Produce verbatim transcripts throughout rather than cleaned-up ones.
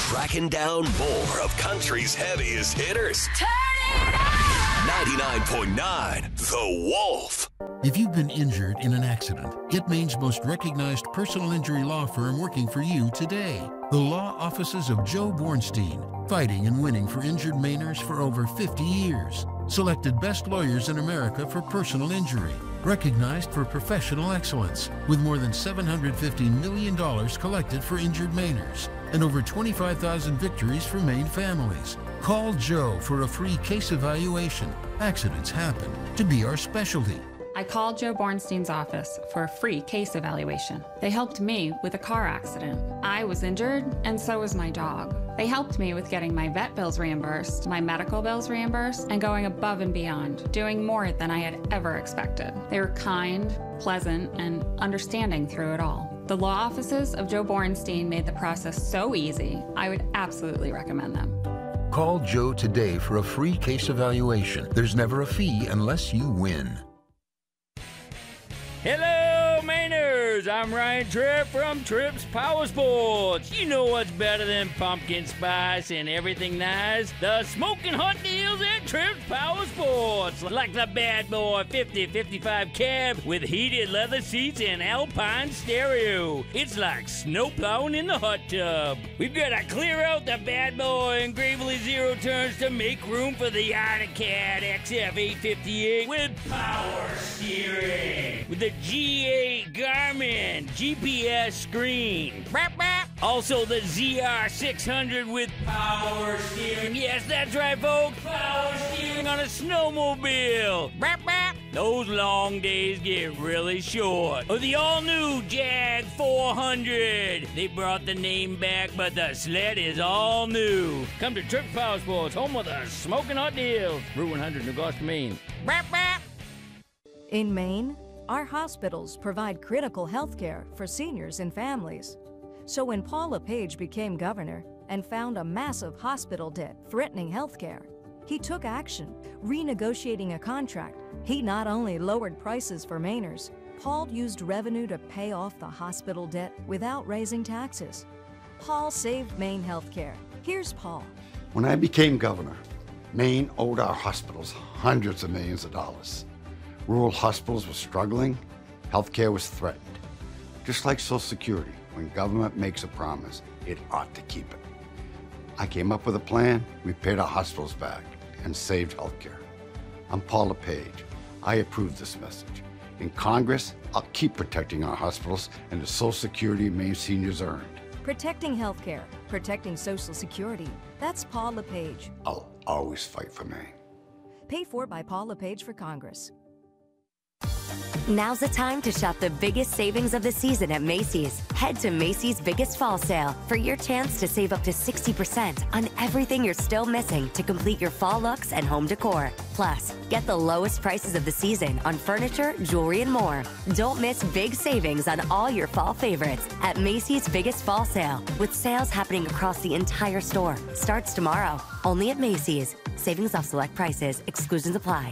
tracking down more of country's heaviest hitters. Turn it up! ninety-nine point nine The Wolf. If you've been injured in an accident, get Maine's most recognized personal injury law firm working for you today. The law offices of Joe Bornstein, fighting and winning for injured Mainers for over fifty years. Selected best lawyers in America for personal injury. Recognized for professional excellence, with more than seven hundred fifty million dollars collected for injured Mainers and over twenty-five thousand victories for Maine families. Call Joe for a free case evaluation. Accidents happen to be our specialty. I called Joe Bornstein's office for a free case evaluation. They helped me with a car accident. I was injured, and so was my dog. They helped me with getting my vet bills reimbursed, my medical bills reimbursed, and going above and beyond, doing more than I had ever expected. They were kind, pleasant, and understanding through it all. The law offices of Joe Bornstein made the process so easy, I would absolutely recommend them. Call Joe today for a free case evaluation. There's never a fee unless you win. Hello, Mainers! I'm Ryan Tripp from Tripp's Power Sports. You know what's better than pumpkin spice and everything nice? The smoking hot deals at Tripp's Power Sports. Like the Bad Boy fifty fifty-five cab with heated leather seats and Alpine stereo. It's like snow plowing in the hot tub. We've got to clear out the Bad Boy and Gravely Zero turns to make room for the AutoCAD X F eight fifty-eight with power steering. With the G eight Garmin G P S screen. Also the Z R six hundred with power steering. Yes, that's right, folks. Power steering on a snowmobile. Those long days get really short. Or the all-new Jag four hundred. They brought the name back, but the sled is all new. Come to Tripp's Power Sports, home of the smoking hot deals. Route one hundred, New Gloucester, Maine. In Maine, our hospitals provide critical health care for seniors and families. So when Paul LePage became governor and found a massive hospital debt threatening health care, he took action, renegotiating a contract. He not only lowered prices for Mainers, Paul used revenue to pay off the hospital debt without raising taxes. Paul saved Maine health care. Here's Paul. When I became governor, Maine owed our hospitals hundreds of millions of dollars. Rural hospitals were struggling, healthcare was threatened. Just like Social Security, when government makes a promise, it ought to keep it. I came up with a plan, we paid our hospitals back and saved healthcare. I'm Paul LePage. I approve this message. In Congress, I'll keep protecting our hospitals and the Social Security Maine seniors earned. Protecting healthcare, protecting Social Security. That's Paul LePage. I'll always fight for Maine. Paid for by Paul LePage for Congress. Now's the time to shop the biggest savings of the season at Macy's. Head to Macy's Biggest Fall Sale for your chance to save up to sixty percent on everything you're still missing to complete your fall looks and home decor. Plus, get the lowest prices of the season on furniture, jewelry, and more. Don't miss big savings on all your fall favorites at Macy's Biggest Fall Sale, with sales happening across the entire store. Starts tomorrow, only at Macy's. Savings off select prices. Exclusions apply.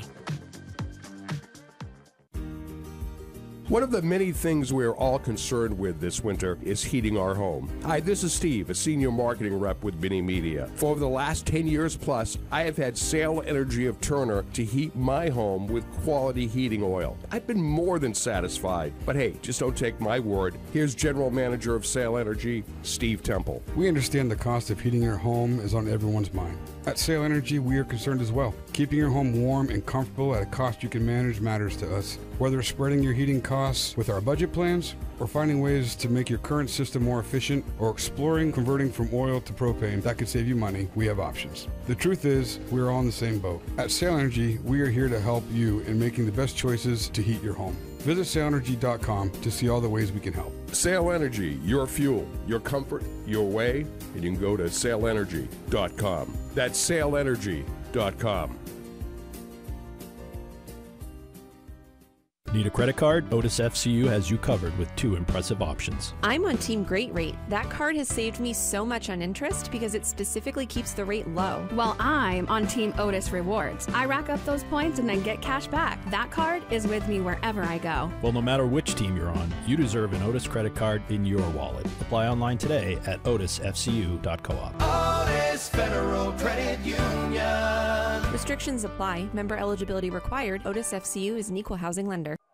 One of the many things we're all concerned with this winter is heating our home. Hi, this is Steve, a senior marketing rep with Mini Media. For over the last ten years plus, I have had Sale Energy of Turner to heat my home with quality heating oil. I've been more than satisfied. But hey, just don't take my word. Here's General Manager of Sale Energy, Steve Temple. We understand the cost of heating your home is on everyone's mind. At Sale Energy, we are concerned as well. Keeping your home warm and comfortable at a cost you can manage matters to us. Whether spreading your heating costs with our budget plans, or finding ways to make your current system more efficient, or exploring converting from oil to propane that could save you money, we have options. The truth is, we're all in the same boat. At Sale Energy, we are here to help you in making the best choices to heat your home. Visit sale energy dot com to see all the ways we can help. Sale Energy, your fuel, your comfort, your way, and you can go to sale energy dot com. That's sale energy dot com. Need a credit card? Otis F C U has you covered with two impressive options. I'm on Team Great Rate. That card has saved me so much on interest because it specifically keeps the rate low. Well, I'm on Team Otis Rewards. I rack up those points and then get cash back. That card is with me wherever I go. Well, no matter which team you're on, you deserve an Otis credit card in your wallet. Apply online today at otis f c u dot coop. Otis Federal Credit Union. Restrictions apply. Member eligibility required. Otis F C U is an equal housing lender.